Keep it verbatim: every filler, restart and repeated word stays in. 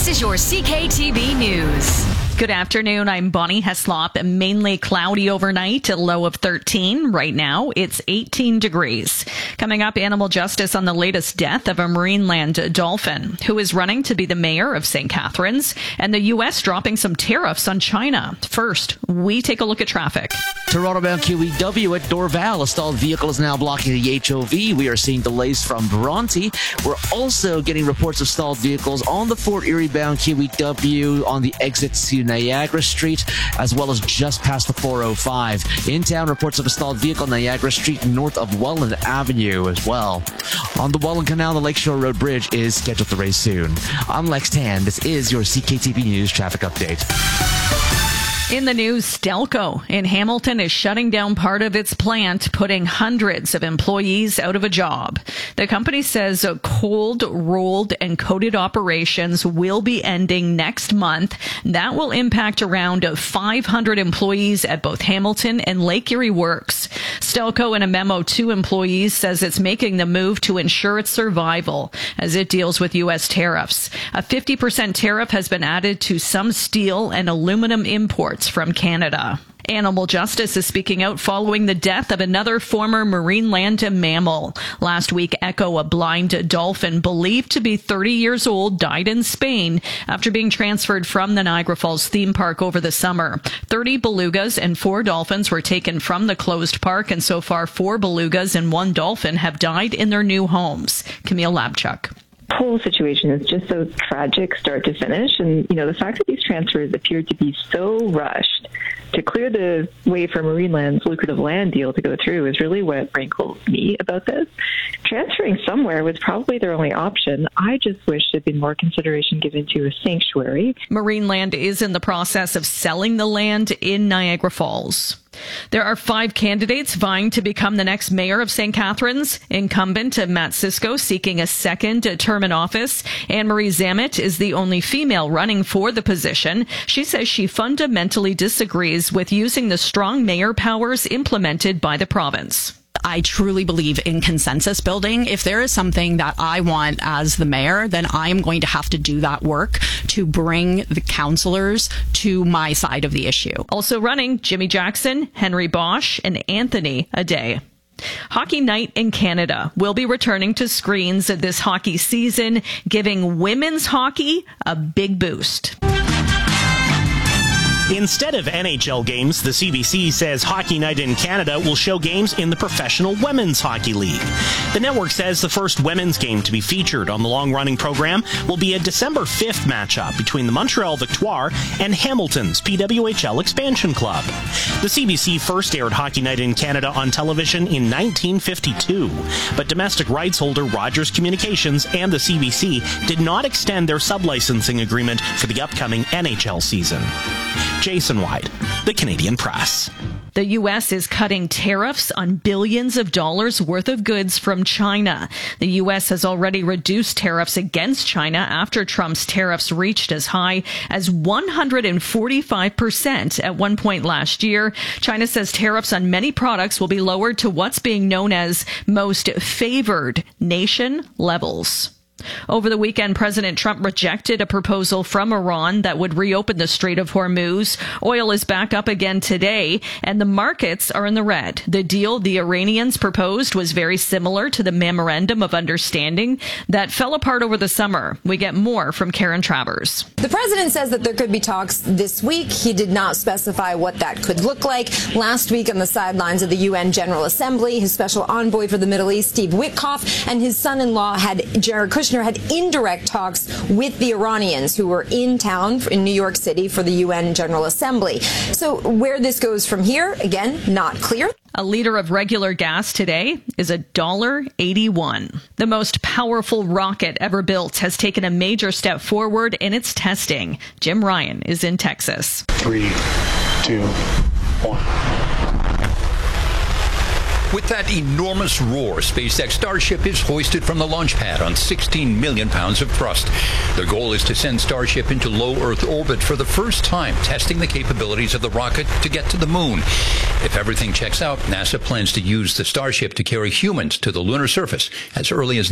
This is your C K T B News. Good afternoon. I'm Bonnie Heslop. Mainly cloudy overnight, a low of thirteen. Right now, it's eighteen degrees. Coming up, animal justice on the latest death of a Marineland dolphin, who is running to be the mayor of Saint Catharines, and the U S dropping some tariffs on China. First, we take a look at traffic. Toronto-bound Q E W at Dorval. A stalled vehicle is now blocking the H O V. We are seeing delays from Bronte. We're also getting reports of stalled vehicles on the Fort Erie-bound Q E W on the exit to Niagara Street, as well as just past the four oh five. In town, reports of a stalled vehicle on Niagara Street north of Welland Avenue as well. On the Welland Canal, the Lakeshore Road Bridge is scheduled to raise soon. I'm Lex Tan. This is your C K T B News traffic update. In the news, Stelco in Hamilton is shutting down part of its plant, putting hundreds of employees out of a job. The company says cold, rolled, and coated operations will be ending next month. That will impact around five hundred employees at both Hamilton and Lake Erie Works. Stelco, in a memo to employees, says it's making the move to ensure its survival as it deals with U S tariffs. A fifty percent tariff has been added to some steel and aluminum imports from Canada. Animal Justice is speaking out following the death of another former Marineland mammal. Last week, Echo, a blind dolphin believed to be thirty years old, died in Spain after being transferred from the Niagara Falls theme park over the summer. thirty belugas and four dolphins were taken from the closed park, and so far four belugas and one dolphin have died in their new homes. Camille Labchuk. The whole situation is just so tragic start to finish. And, you know, the fact that these transfers appear to be so rushed to clear the way for Marineland's lucrative land deal to go through is really what rankles me about this. Transferring somewhere was probably their only option. I just wish there'd been more consideration given to a sanctuary. Marineland is in the process of selling the land in Niagara Falls. There are five candidates vying to become the next mayor of Saint Catharines. Incumbent Matt Cisco seeking a second term in office. Anne-Marie Zammit is the only female running for the position. She says she fundamentally disagrees with using the strong mayor powers implemented by the province. I truly believe in consensus building. If there is something that I want as the mayor, then I am going to have to do that work to bring the councillors to my side of the issue. Also running, Jimmy Jackson, Henry Bosch, and Anthony Adair. Hockey Night in Canada will be returning to screens this hockey season, giving women's hockey a big boost. Instead of N H L games, the C B C says Hockey Night in Canada will show games in the Professional Women's Hockey League. The network says the first women's game to be featured on the long-running program will be a December fifth matchup between the Montreal Victoire and Hamilton's P W H L Expansion Club. The C B C first aired Hockey Night in Canada on television in nineteen fifty-two, but domestic rights holder Rogers Communications and the C B C did not extend their sublicensing agreement for the upcoming N H L season. Jason White, The Canadian Press. The U S is cutting tariffs on billions of dollars worth of goods from China. The U S has already reduced tariffs against China after Trump's tariffs reached as high as one hundred forty-five percent at one point last year. China says tariffs on many products will be lowered to what's being known as most favored nation levels. Over the weekend, President Trump rejected a proposal from Iran that would reopen the Strait of Hormuz. Oil is back up again today, and the markets are in the red. The deal the Iranians proposed was very similar to the Memorandum of Understanding that fell apart over the summer. We get more from Karen Travers. The president says that there could be talks this week. He did not specify what that could look like. Last week on the sidelines of the U N General Assembly, his special envoy for the Middle East, Steve Witkoff, and his son-in-law had Jared Kushner had indirect talks with the Iranians who were in town in New York City for the U N General Assembly. So where this goes from here, again, not clear. A liter of regular gas today is one dollar eighty-one. The most powerful rocket ever built has taken a major step forward in its testing. Jim Ryan is in Texas. Three, two, one. With that enormous roar, SpaceX Starship is hoisted from the launch pad on sixteen million pounds of thrust. Their goal is to send Starship into low Earth orbit for the first time, testing the capabilities of the rocket to get to the moon. If everything checks out, NASA plans to use the Starship to carry humans to the lunar surface as early as